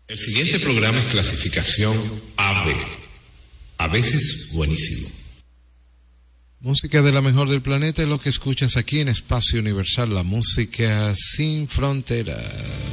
El siguiente programa es clasificación AB, a veces buenísimo. Música de la mejor del planeta es lo que escuchas aquí en Espacio Universal, la música sin fronteras.